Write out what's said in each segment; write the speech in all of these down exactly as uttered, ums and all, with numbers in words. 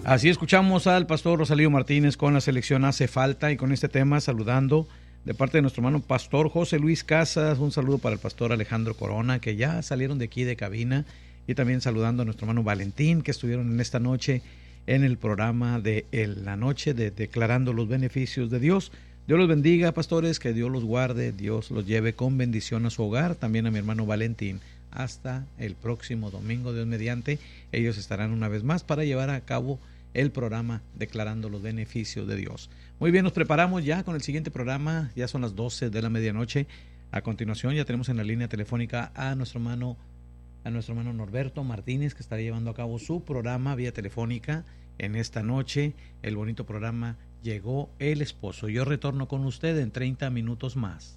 Así escuchamos al pastor Rosalío Martínez con la selección Hace Falta, y con este tema saludando de parte de nuestro hermano pastor José Luis Casas. Un saludo para el pastor Alejandro Corona, que ya salieron de aquí de cabina, y también saludando a nuestro hermano Valentín, que estuvieron en esta noche en el programa de el, la noche de Declarando los Beneficios de Dios. Dios los bendiga, pastores, que Dios los guarde, Dios los lleve con bendición a su hogar, también a mi hermano Valentín. Hasta el próximo domingo, Dios mediante, ellos estarán una vez más para llevar a cabo el programa Declarando los Beneficios de Dios. Muy bien, nos preparamos ya con el siguiente programa, ya son las doce de la medianoche. A continuación ya tenemos en la línea telefónica a nuestro hermano, a nuestro hermano Norberto Martínez, que estará llevando a cabo su programa vía telefónica en esta noche, el bonito programa Llegó el Esposo. Yo retorno con usted en treinta minutos más.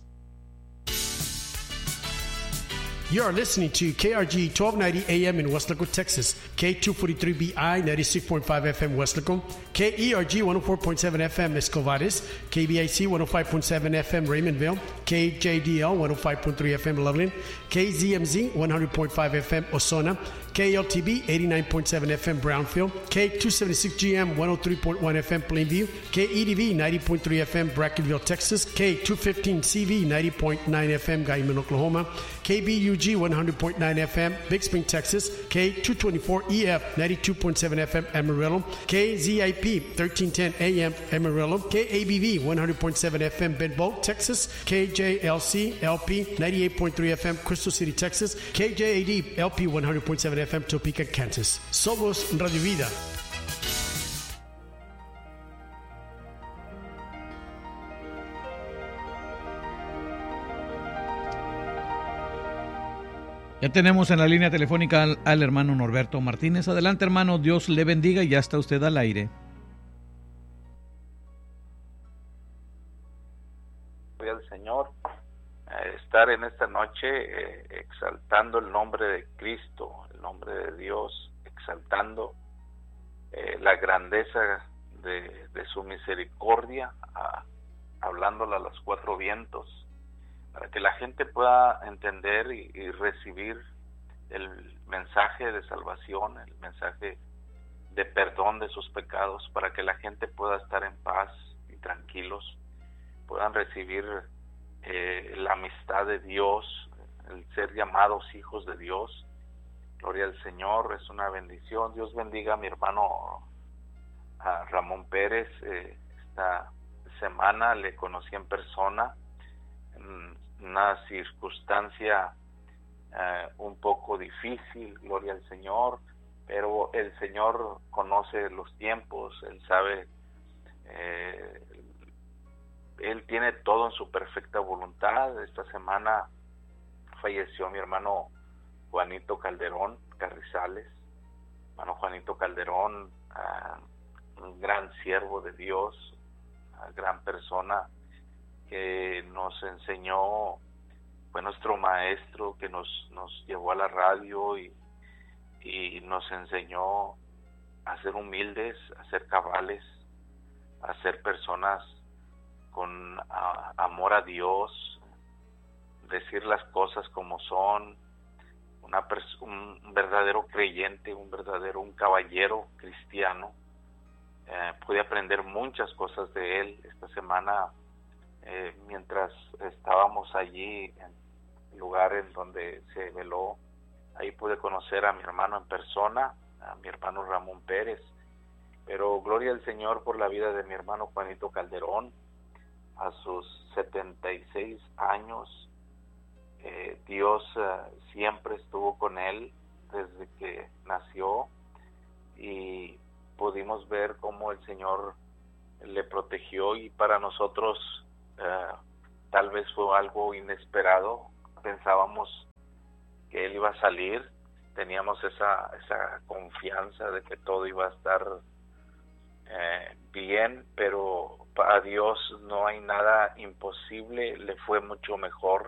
You are listening to K R G twelve ninety A M in Weslaco, Texas, K two forty-three B I ninety-six point five F M Weslaco, K E R G one oh four point seven F M Escovadis, K B I C one oh five point seven F M Raymondville, K J D L one oh five point three F M Loveland, K Z M Z one hundred point five F M Osona, K L T B eighty-nine point seven F M Brownfield, K two seventy-six G M one oh three point one F M Plainview, K E D V ninety point three F M Brackenville, Texas, K two fifteen C V ninety point nine F M Guyman, Oklahoma, K B U G one hundred point nine F M Big Spring, Texas, K two twenty-four E F ninety-two point seven F M Amarillo, K Z I P thirteen ten A M Amarillo, K A B V one hundred point seven F M Bedbolt, Texas, K J L C L P ninety-eight point three F M Crystal City, Texas, K J A D L P one hundred point seven F M Topeka, Kansas. Somos Radio Vida. Ya tenemos en la línea telefónica al, al hermano Norberto Martínez. Adelante, hermano, Dios le bendiga, y ya está usted al aire. Gloria al Señor, eh, estar en esta noche eh, exaltando el nombre de Cristo, el nombre de Dios, exaltando eh, la grandeza de, de su misericordia, a, hablándola a los cuatro vientos, para que la gente pueda entender y, y recibir el mensaje de salvación, el mensaje de perdón de sus pecados, para que la gente pueda estar en paz y tranquilos, puedan recibir eh, la amistad de Dios, el ser llamados hijos de Dios. Gloria al Señor, es una bendición. Dios bendiga a mi hermano a Ramón Pérez. Eh, esta semana le conocí en persona, en una circunstancia eh, un poco difícil, gloria al Señor, pero el Señor conoce los tiempos, Él sabe, eh, Él tiene todo en su perfecta voluntad. Esta semana falleció mi hermano Juanito Calderón Carrizales, hermano Juanito Calderón, uh, un gran siervo de Dios, una gran persona, que nos enseñó, fue nuestro maestro, que nos, nos llevó a la radio y, y nos enseñó a ser humildes, a ser cabales, a ser personas con a, amor a Dios, decir las cosas como son, una pers- un verdadero creyente, un verdadero, un caballero cristiano. Eh, pude aprender muchas cosas de él esta semana. Eh, mientras estábamos allí en el lugar en donde se veló, ahí pude conocer a mi hermano en persona, a mi hermano Ramón Pérez. Pero gloria al Señor por la vida de mi hermano Juanito Calderón. A sus setenta y seis años, eh, Dios eh, siempre estuvo con él desde que nació, y pudimos ver cómo el Señor le protegió, y para nosotros Uh, tal vez fue algo inesperado. Pensábamos que él iba a salir, teníamos esa esa confianza de que todo iba a estar eh, bien, pero para Dios no hay nada imposible. Le fue mucho mejor.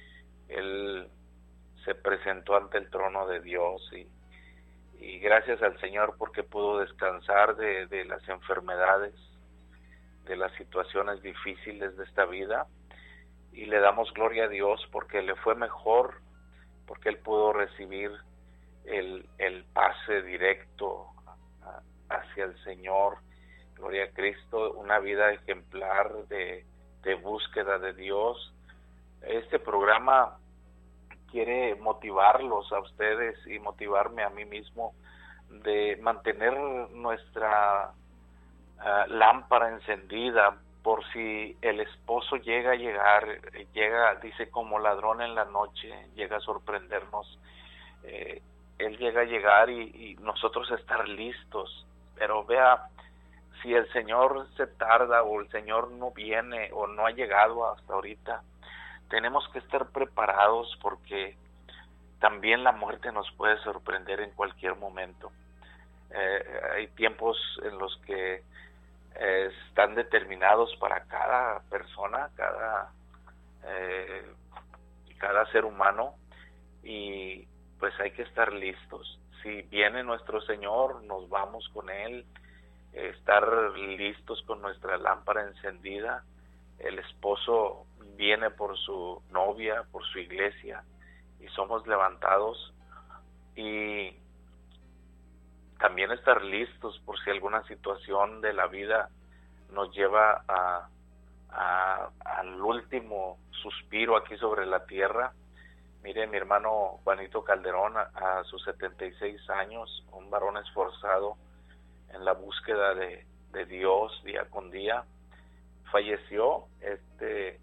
Él se presentó ante el trono de Dios, y, y gracias al Señor porque pudo descansar de, de las enfermedades, de las situaciones difíciles de esta vida, y le damos gloria a Dios porque le fue mejor, porque él pudo recibir el, el pase directo hacia el Señor, gloria a Cristo, una vida ejemplar de, de búsqueda de Dios. Este programa quiere motivarlos a ustedes y motivarme a mí mismo de mantener nuestra uh, lámpara encendida, por si el esposo llega a llegar, llega, dice, como ladrón en la noche, llega a sorprendernos. Eh, él llega a llegar y, y nosotros estar listos. Pero vea, si el Señor se tarda o el Señor no viene o no ha llegado hasta ahorita, tenemos que estar preparados, porque también la muerte nos puede sorprender en cualquier momento. Eh, hay tiempos en los que eh, están determinados para cada persona, cada eh, cada ser humano, y pues hay que estar listos. Si viene nuestro Señor, nos vamos con Él, eh, estar listos con nuestra lámpara encendida. El esposo viene por su novia, por su iglesia, y somos levantados. Y también estar listos por si alguna situación de la vida nos lleva a, a, al último suspiro aquí sobre la tierra. Mire, mi hermano Juanito Calderón, a, a sus setenta y seis años, un varón esforzado en la búsqueda de, de Dios día con día, falleció este,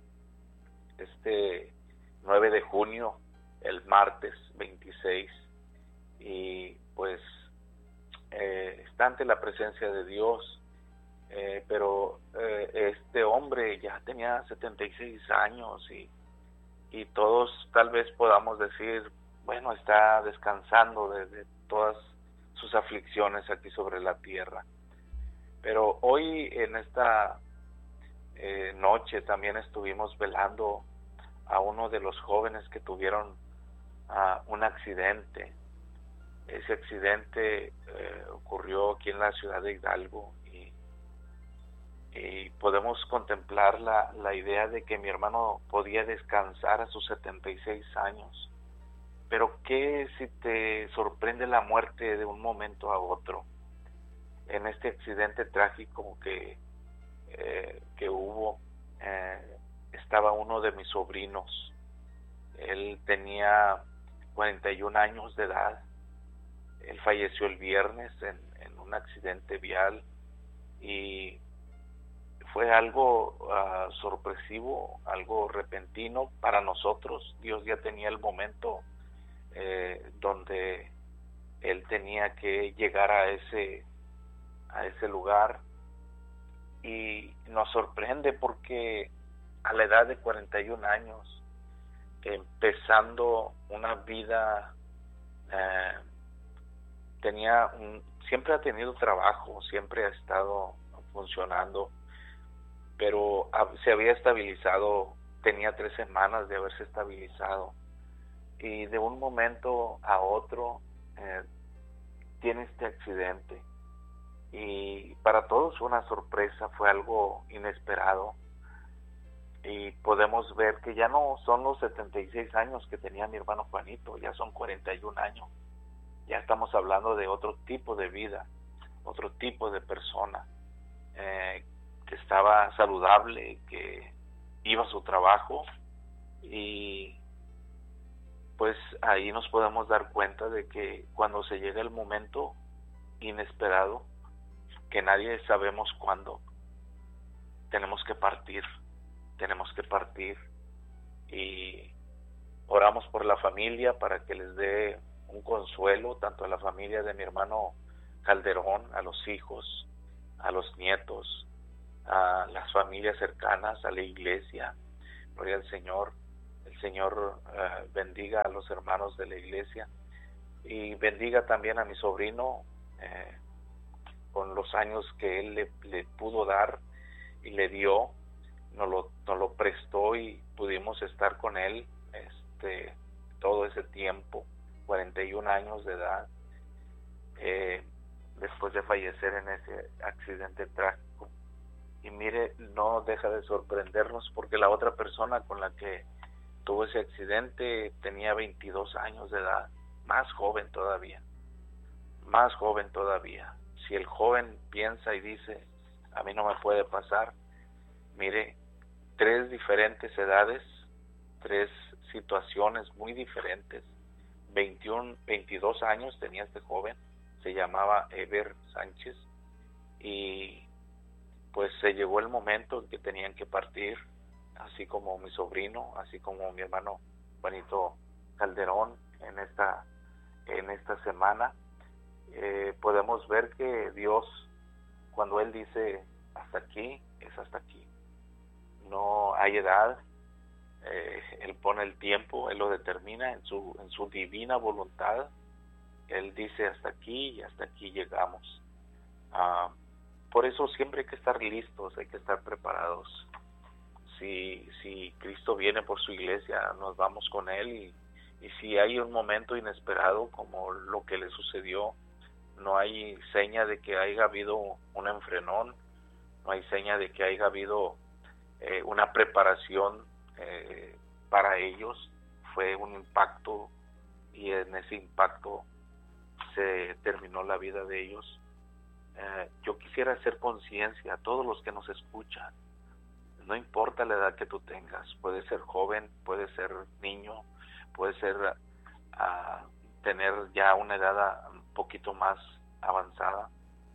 este nueve de junio, el martes veintiséis, y pues eh, está ante la presencia de Dios, eh, pero eh, este hombre ya tenía setenta y seis años, y, y todos tal vez podamos decir, bueno, está descansando de, de todas sus aflicciones aquí sobre la tierra. Pero hoy en esta eh, noche también estuvimos velando a uno de los jóvenes que tuvieron uh, un accidente. Ese accidente eh, ocurrió aquí en la ciudad de Hidalgo, y, y podemos contemplar la, la idea de que mi hermano podía descansar a sus setenta y seis años. Pero ¿qué si te sorprende la muerte de un momento a otro? En este accidente trágico que, eh, que hubo, eh, estaba uno de mis sobrinos. Él tenía cuarenta y un años de edad. Él falleció el viernes en, en un accidente vial, y fue algo uh, sorpresivo, algo repentino para nosotros. Dios ya tenía el momento eh, donde él tenía que llegar a ese a ese lugar, y nos sorprende porque a la edad de cuarenta y un años, empezando una vida, eh, tenía un, siempre ha tenido trabajo, siempre ha estado funcionando, pero se había estabilizado, tenía tres semanas de haberse estabilizado, y de un momento a otro eh, tiene este accidente, y para todos fue una sorpresa, fue algo inesperado. Y podemos ver que ya no son los setenta y seis años que tenía mi hermano Juanito, ya son cuarenta y un años. Ya estamos hablando de otro tipo de vida, otro tipo de persona, eh, que estaba saludable, que iba a su trabajo, y pues ahí nos podemos dar cuenta de que cuando se llega el momento inesperado, que nadie sabemos cuándo, tenemos que partir. Tenemos que partir, y oramos por la familia para que les dé un consuelo, tanto a la familia de mi hermano Calderón, a los hijos, a los nietos, a las familias cercanas, a la iglesia. Gloria al Señor. El Señor uh, bendiga a los hermanos de la iglesia, y bendiga también a mi sobrino eh, con los años que él le, le pudo dar y le dio. Nos lo, nos lo prestó, y pudimos estar con él este todo ese tiempo, cuarenta y un años de edad, eh, después de fallecer en ese accidente trágico. Y mire, no deja de sorprendernos, porque la otra persona con la que tuvo ese accidente tenía veintidós años de edad, más joven todavía, más joven todavía, si el joven piensa y dice, a mí no me puede pasar, mire, tres diferentes edades, tres situaciones muy diferentes, veintiuno, veintidós años tenía este joven, se llamaba Eber Sánchez, y pues se llegó el momento en que tenían que partir, así como mi sobrino, así como mi hermano Juanito Calderón en esta, en esta semana. Eh, podemos ver que Dios, cuando Él dice hasta aquí, es hasta aquí. No hay edad, eh, Él pone el tiempo, Él lo determina en su, en su divina voluntad. Él dice hasta aquí y hasta aquí llegamos. Ah, por eso siempre hay que estar listos, hay que estar preparados. Si, si Cristo viene por su iglesia, nos vamos con Él, y, y si hay un momento inesperado como lo que le sucedió, no hay seña de que haya habido un enfrenón, no hay seña de que haya habido eh, una preparación eh, para ellos. Fue un impacto, y en ese impacto se terminó la vida de ellos. Eh, yo quisiera hacer conciencia a todos los que nos escuchan. No importa la edad que tú tengas, puede ser joven, puede ser niño, puede ser uh, tener ya una edad un poquito más avanzada.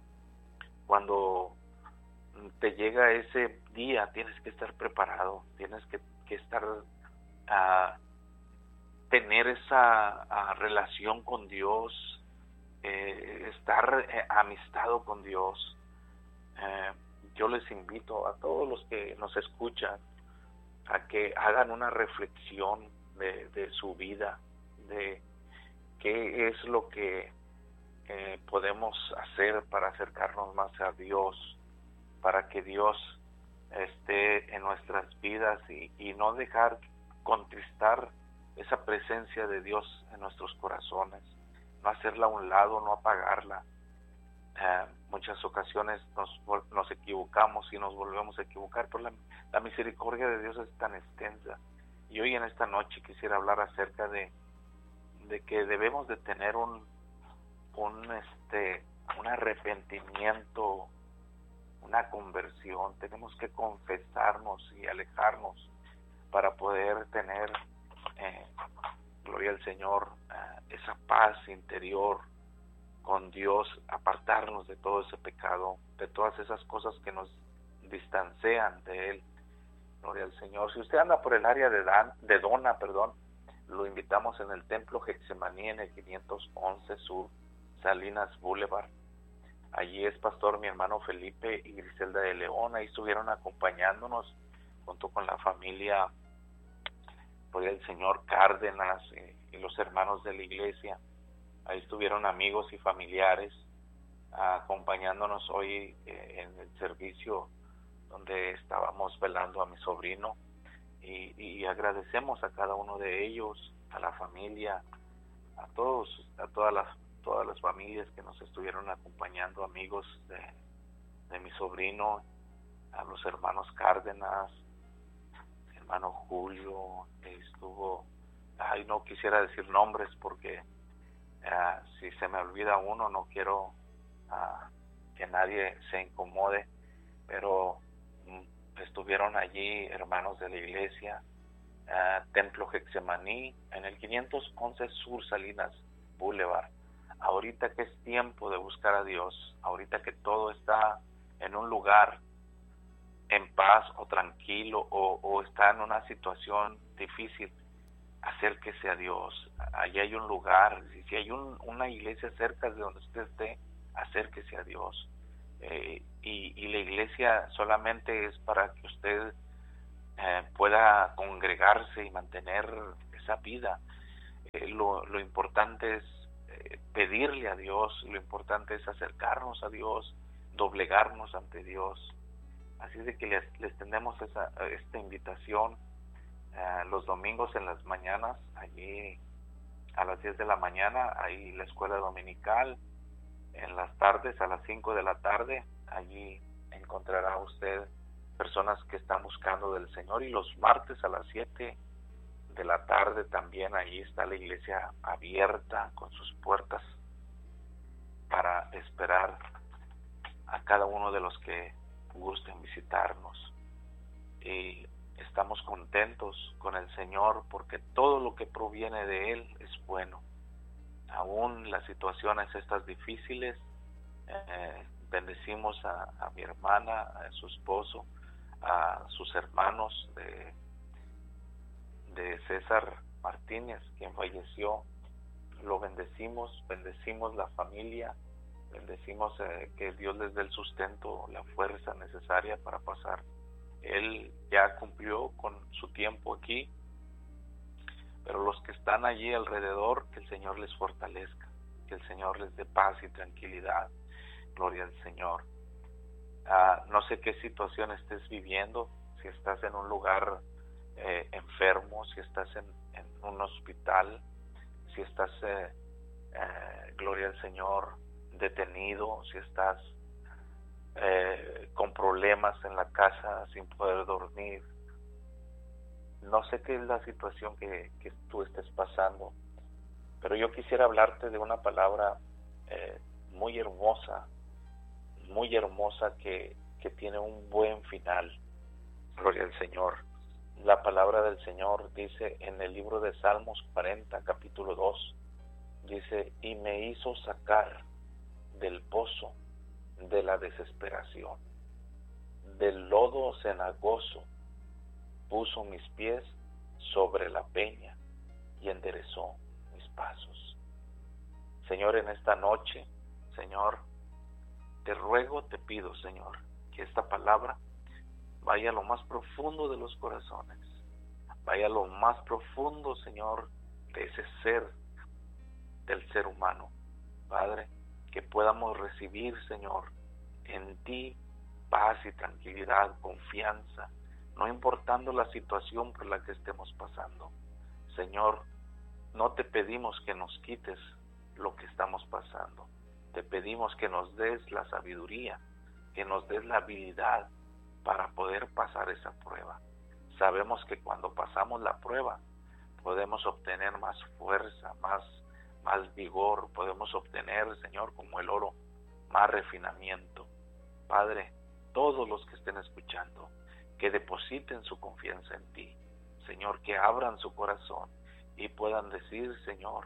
Cuando te llega ese día, tienes que estar preparado, tienes que, que estar uh, tener esa uh, relación con Dios, eh, estar eh, amistado con Dios. Eh, yo les invito a todos los que nos escuchan a que hagan una reflexión de, de su vida, de qué es lo que eh, podemos hacer para acercarnos más a Dios, para que Dios esté en nuestras vidas, y, y no dejar contristar esa presencia de Dios en nuestros corazones, no hacerla a un lado, no apagarla. Eh, muchas ocasiones nos, nos equivocamos y nos volvemos a equivocar, pero la, la misericordia de Dios es tan extensa. Y hoy en esta noche quisiera hablar acerca de, de que debemos de tener un, un, este, un arrepentimiento, una conversión. Tenemos que confesarnos y alejarnos para poder tener, eh, gloria al Señor, eh, esa paz interior con Dios, apartarnos de todo ese pecado, de todas esas cosas que nos distancian de Él. Gloria al Señor. Si usted anda por el área de, Dan, de Dona, perdón, lo invitamos en el Templo Getsemaní en el quinientos once Sur, Salinas Boulevard. Allí es pastor mi hermano Felipe y Griselda de León. Ahí estuvieron acompañándonos junto con la familia, por el señor Cárdenas y, y los hermanos de la iglesia. Ahí estuvieron amigos y familiares acompañándonos hoy eh, en el servicio donde estábamos velando a mi sobrino, y, y agradecemos a cada uno de ellos, a la familia, a todos, a todas las todas las familias que nos estuvieron acompañando, amigos de, de mi sobrino, a los hermanos Cárdenas, hermano Julio, estuvo, ay, no quisiera decir nombres porque Uh, si se me olvida uno, no quiero uh, que nadie se incomode, pero um, estuvieron allí hermanos de la iglesia, uh, Templo Getsemaní, en el quinientos once Sur Salinas Boulevard. Ahorita que es tiempo de buscar a Dios, ahorita que todo está en un lugar en paz o tranquilo, o, o está en una situación difícil, acérquese a Dios. Allí hay un lugar, si hay un, una iglesia cerca de donde usted esté, acérquese a Dios. Eh, y, y la iglesia solamente es para que usted eh, pueda congregarse y mantener esa vida. Eh, lo, lo importante es eh, pedirle a Dios, lo importante es acercarnos a Dios, doblegarnos ante Dios. Así de que les, les tendemos esa, esta invitación. Uh, los domingos en las mañanas, allí a las diez de la mañana, ahí la escuela dominical. En las tardes, a las cinco de la tarde, allí encontrará usted personas que están buscando del Señor. Y los martes a las siete de la tarde también, allí está la iglesia abierta con sus puertas para esperar a cada uno de los que gusten visitarnos. Y estamos contentos con el Señor porque todo lo que proviene de Él es bueno. Aún las situaciones estas difíciles, eh, bendecimos a, a mi hermana, a su esposo, a sus hermanos de, de César Martínez, quien falleció. Lo bendecimos, bendecimos la familia, bendecimos eh, que Dios les dé el sustento, la fuerza necesaria para pasar. Él ya cumplió con su tiempo aquí, pero los que están allí alrededor, que el Señor les fortalezca, que el Señor les dé paz y tranquilidad. Gloria al Señor. Ah, no sé qué situación estés viviendo, si estás en un lugar eh, enfermo, si estás en, en un hospital, si estás, eh, eh, gloria al Señor, detenido, si estás eh, con problemas en la casa sin poder dormir. No sé qué es la situación que, que tú estés pasando, pero yo quisiera hablarte de una palabra eh, muy hermosa, muy hermosa que, que tiene un buen final. Gloria al Señor. La palabra del Señor dice en el libro de Salmos cuarenta, capítulo dos, dice: y me hizo sacar del pozo de la desesperación, del lodo cenagoso, puso mis pies sobre la peña y enderezó mis pasos. Señor, en esta noche, Señor, te ruego, te pido, Señor, que esta palabra vaya a lo más profundo de los corazones, vaya a lo más profundo, Señor, de ese ser, del ser humano. Padre, que podamos recibir, Señor, en ti paz y tranquilidad, confianza, no importando la situación por la que estemos pasando. Señor, no te pedimos que nos quites lo que estamos pasando, te pedimos que nos des la sabiduría, que nos des la habilidad para poder pasar esa prueba. Sabemos que cuando pasamos la prueba podemos obtener más fuerza, más, más vigor, podemos obtener, Señor, como el oro, más refinamiento. Padre, todos los que estén escuchando, que depositen su confianza en ti, Señor, que abran su corazón y puedan decir, Señor,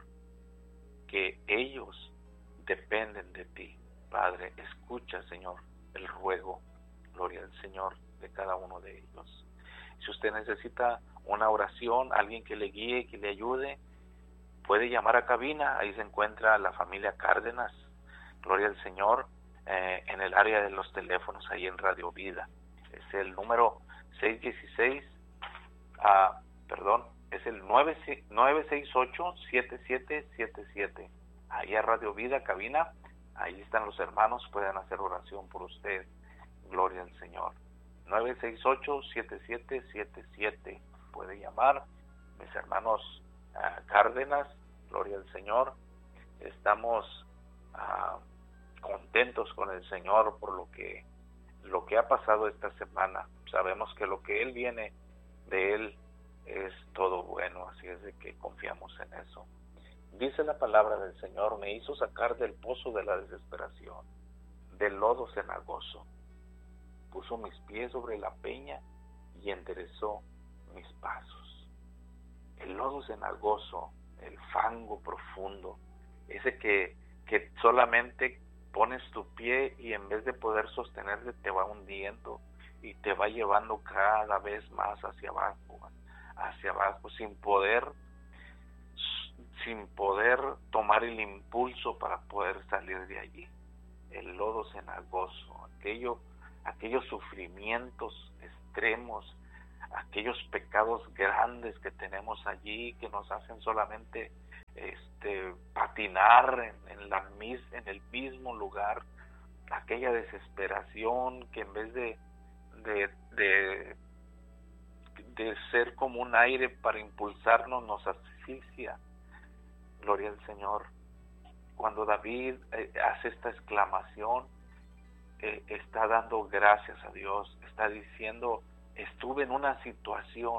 que ellos dependen de ti. Padre, escucha, Señor, el ruego, gloria al Señor, de cada uno de ellos. Si usted necesita una oración, alguien que le guíe, que le ayude, puede llamar a cabina. Ahí se encuentra la familia Cárdenas, gloria al Señor, eh, en el área de los teléfonos, ahí en Radio Vida. Es el número seis dieciséis, ah, perdón, es el nueve seis ocho, siete siete siete siete. Ahí a Radio Vida, cabina, ahí están los hermanos, pueden hacer oración por usted. Gloria al Señor. nueve seis ocho, siete siete siete siete. Puede llamar. Mis hermanos uh, Cárdenas, gloria al Señor. Estamos uh, contentos con el Señor por lo que, lo que ha pasado esta semana. Sabemos que lo que Él viene de Él es todo bueno, así es de que confiamos en eso. Dice la palabra del Señor: me hizo sacar del pozo de la desesperación, del lodo cenagoso, puso mis pies sobre la peña y enderezó mis pasos. El lodo cenagoso, el fango profundo, ese que, que solamente pones tu pie y en vez de poder sostenerse te va hundiendo y te va llevando cada vez más hacia abajo, hacia abajo, sin poder sin poder tomar el impulso para poder salir de allí. El lodo cenagoso, aquello, aquellos sufrimientos extremos, aquellos pecados grandes que tenemos allí que nos hacen solamente este patinar en, en la mis, en el mismo lugar, aquella desesperación que en vez de de, de de ser como un aire para impulsarnos nos asfixia. Gloria al Señor. Cuando David eh, hace esta exclamación, eh, está dando gracias a Dios, está diciendo: estuve en una situación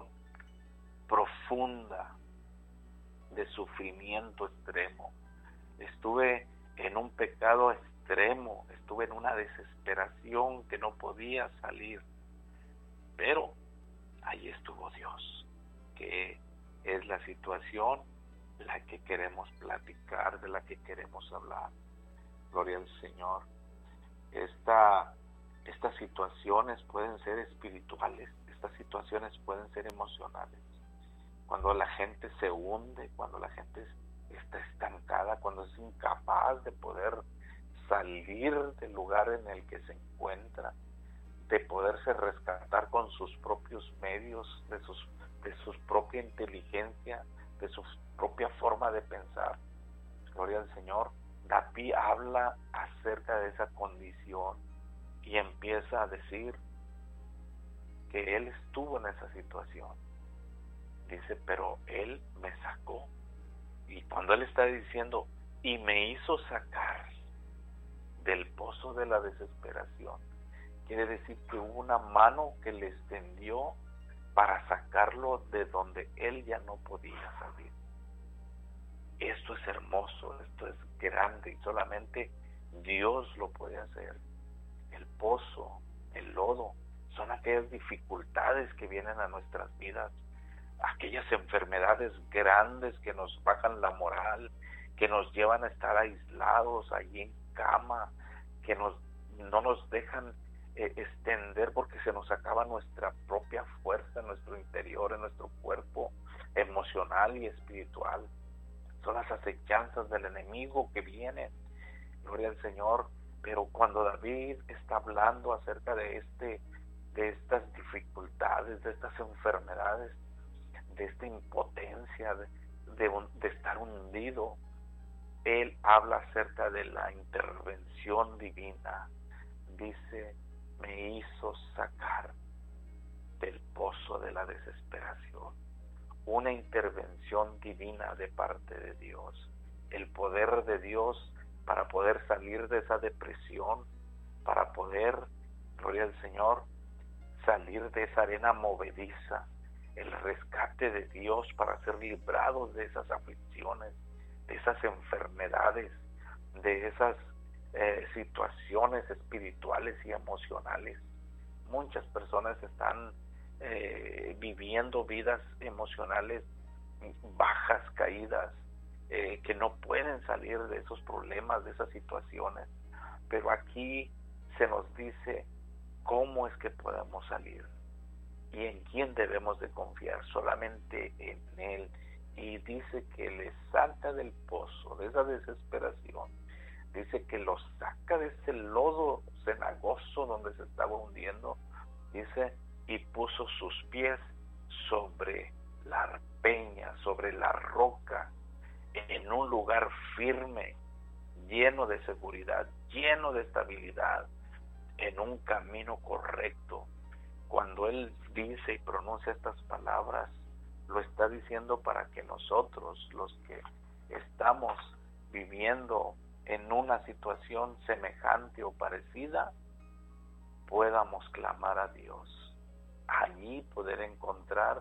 profunda de sufrimiento extremo, estuve en un pecado extremo, estuve en una desesperación que no podía salir, pero ahí estuvo Dios, que es la situación la que queremos platicar, de la que queremos hablar. Gloria al Señor. Esta, estas situaciones pueden ser espirituales, estas situaciones pueden ser emocionales. Cuando la gente se hunde, cuando la gente está estancada, cuando es incapaz de poder salir del lugar en el que se encuentra, de poderse rescatar con sus propios medios, de sus de su propia inteligencia, de su propia forma de pensar. Gloria al Señor. David habla acerca de esa condición y empieza a decir que él estuvo en esa situación. Dice, pero él me sacó. Y cuando él está diciendo, y me hizo sacar del pozo de la desesperación, quiere decir que hubo una mano que le extendió para sacarlo de donde él ya no podía salir. Esto es hermoso, esto es grande y solamente Dios lo puede hacer. El pozo, el lodo, son aquellas dificultades que vienen a nuestras vidas, aquellas enfermedades grandes que nos bajan la moral, que nos llevan a estar aislados allí en cama, que nos no nos dejan eh, extender porque se nos acaba nuestra propia fuerza en nuestro interior, en nuestro cuerpo emocional y espiritual. Son las acechanzas del enemigo que vienen, gloria al Señor. Pero cuando David está hablando acerca de este, de estas dificultades, de estas enfermedades, de esta impotencia, de, de, de estar hundido, él habla acerca de la intervención divina. Dice, me hizo sacar del pozo de la desesperación. Una intervención divina de parte de Dios, el poder de Dios para poder salir de esa depresión, para poder, gloria al Señor, salir de esa arena movediza, el rescate de Dios para ser librados de esas aflicciones, de esas enfermedades, de esas eh, situaciones espirituales y emocionales. Muchas personas están Eh, viviendo vidas emocionales bajas, caídas, eh, que no pueden salir de esos problemas, de esas situaciones, pero aquí se nos dice cómo es que podemos salir y en quién debemos de confiar, solamente en Él. Y dice que le saca del pozo, de esa desesperación, dice que lo saca de ese lodo cenagoso donde se estaba hundiendo, dice, y puso sus pies sobre la peña, sobre la roca, en un lugar firme, lleno de seguridad, lleno de estabilidad, en un camino correcto. Cuando él dice y pronuncia estas palabras, lo está diciendo para que nosotros, los que estamos viviendo en una situación semejante o parecida, podamos clamar a Dios. Allí poder encontrar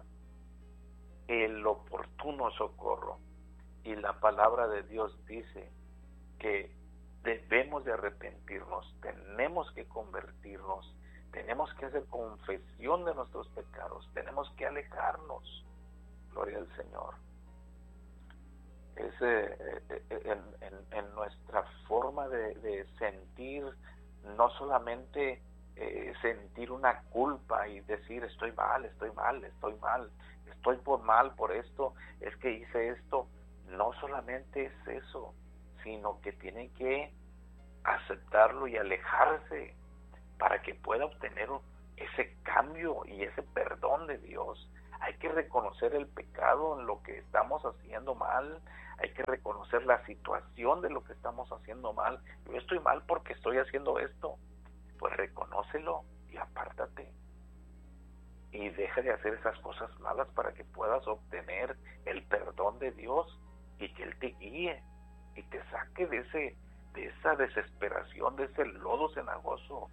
el oportuno socorro. Y la palabra de Dios dice que debemos de arrepentirnos, tenemos que convertirnos, tenemos que hacer confesión de nuestros pecados, tenemos que alejarnos. Gloria al Señor. Es eh, en, en, en nuestra forma de, de sentir, no solamente Eh, sentir una culpa y decir estoy mal, estoy mal, estoy mal, estoy por mal por esto, es que hice esto. No solamente es eso, sino que tiene que aceptarlo y alejarse para que pueda obtener ese cambio y ese perdón de Dios. Hay que reconocer el pecado en lo que estamos haciendo mal, hay que reconocer la situación de lo que estamos haciendo mal. Yo estoy mal porque estoy haciendo esto. Pues reconócelo y apártate y deja de hacer esas cosas malas para que puedas obtener el perdón de Dios y que Él te guíe y te saque de ese de esa desesperación, de ese lodo cenagoso.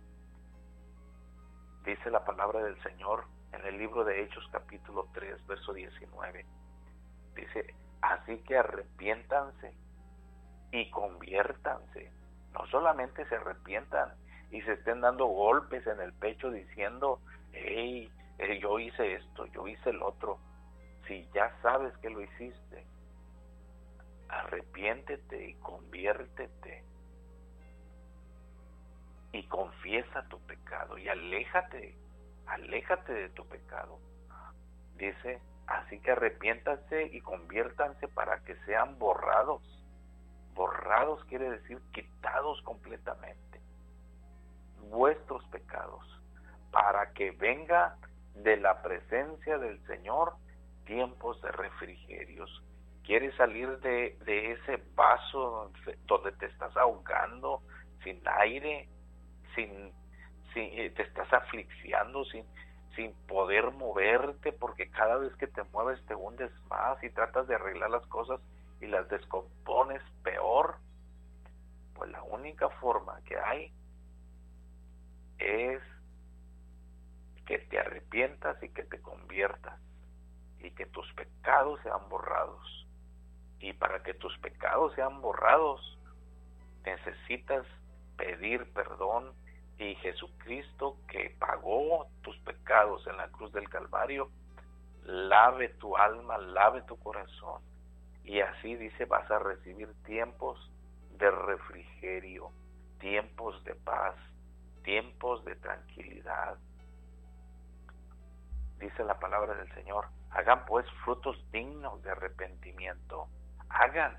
Dice la palabra del Señor en el libro de Hechos capítulo tres verso diecinueve, dice, así que arrepiéntanse y conviértanse No solamente se arrepientan y se estén dando golpes en el pecho diciendo, hey, eh, yo hice esto, yo hice el otro. Si ya sabes que lo hiciste, arrepiéntete y conviértete y confiesa tu pecado y aléjate, aléjate de tu pecado. Dice, así que arrepiéntanse y conviértanse para que sean borrados. Borrados quiere decir quitados completamente vuestros pecados, para que venga de la presencia del Señor tiempos de refrigerios. ¿Quieres salir de, de ese vaso donde, donde te estás ahogando, sin aire, sin, sin te estás asfixiando, sin, sin poder moverte, porque cada vez que te mueves te hundes más y tratas de arreglar las cosas y las descompones peor? Pues la única forma que hay es que te arrepientas y que te conviertas y que tus pecados sean borrados. Y para que tus pecados sean borrados, necesitas pedir perdón, y Jesucristo, que pagó tus pecados en la cruz del Calvario, lave tu alma, lave tu corazón, y así dice, vas a recibir tiempos de refrigerio, tiempos de paz, tiempos de tranquilidad. Dice la palabra del Señor, hagan pues frutos dignos de arrepentimiento. Hagan,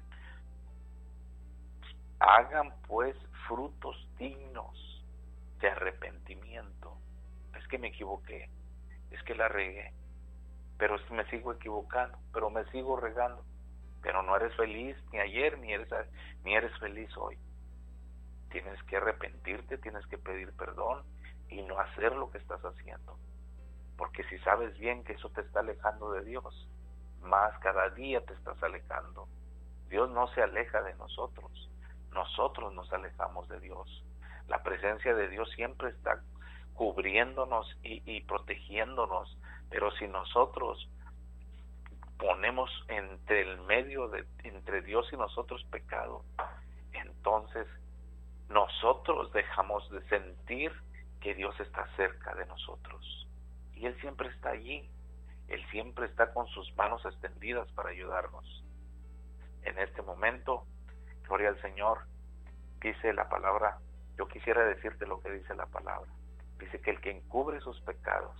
hagan pues frutos dignos de arrepentimiento. Es que me equivoqué, es que la regué, pero me sigo equivocando, pero me sigo regando, pero no eres feliz ni ayer, ni eres, ni eres feliz hoy. Tienes que arrepentirte, tienes que pedir perdón y no hacer lo que estás haciendo, porque si sabes bien que eso te está alejando de Dios, más cada día te estás alejando. Dios no se aleja de nosotros, nosotros nos alejamos de Dios. La presencia de Dios siempre está cubriéndonos y, y protegiéndonos, pero si nosotros ponemos entre el medio de entre Dios y nosotros pecado, entonces nosotros dejamos de sentir que Dios está cerca de nosotros, y Él siempre está allí, Él siempre está con sus manos extendidas para ayudarnos. En este momento, gloria al Señor, dice la palabra, yo quisiera decirte lo que dice la palabra, dice que el que encubre sus pecados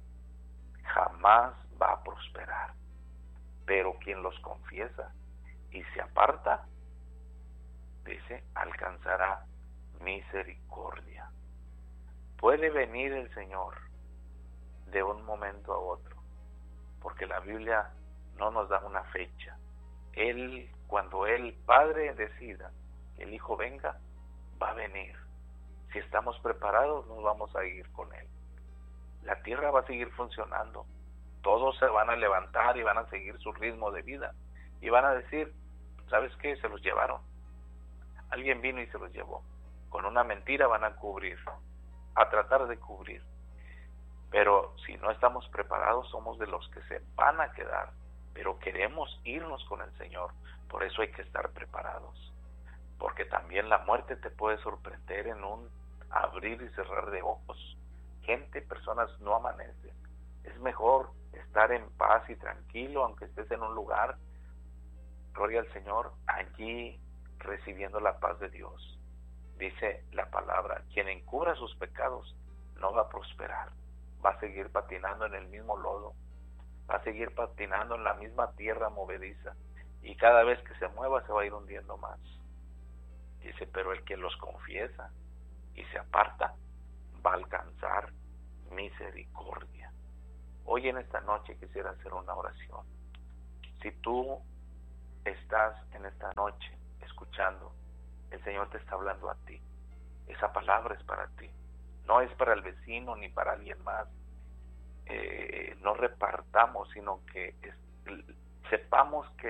jamás va a prosperar, pero quien los confiesa y se aparta, dice, alcanzará misericordia. Puede venir el Señor de un momento a otro, porque la Biblia no nos da una fecha. Él, cuando el Padre decida que el Hijo venga, va a venir. Si estamos preparados, nos vamos a ir con Él. La tierra va a seguir funcionando. Todos se van a levantar y van a seguir su ritmo de vida. Y van a decir, ¿sabes qué? Se los llevaron. Alguien vino y se los llevó. Con una mentira van a cubrir, a tratar de cubrir. Pero si no estamos preparados, somos de los que se van a quedar. Pero queremos irnos con el Señor. Por eso hay que estar preparados. Porque también la muerte te puede sorprender en un abrir y cerrar de ojos. Gente, personas no amanecen. Es mejor estar en paz y tranquilo, aunque estés en un lugar, gloria al Señor, allí recibiendo la paz de Dios. Dice la palabra, quien encubra sus pecados no va a prosperar, va a seguir patinando en el mismo lodo, va a seguir patinando en la misma tierra movediza, y cada vez que se mueva se va a ir hundiendo más. Dice, pero el que los confiesa y se aparta va a alcanzar misericordia. Hoy en esta noche quisiera hacer una oración. Si tú estás en esta noche escuchando, el Señor te está hablando a ti. Esa palabra es para ti. No es para el vecino ni para alguien más. Eh, no repartamos, sino que es, sepamos que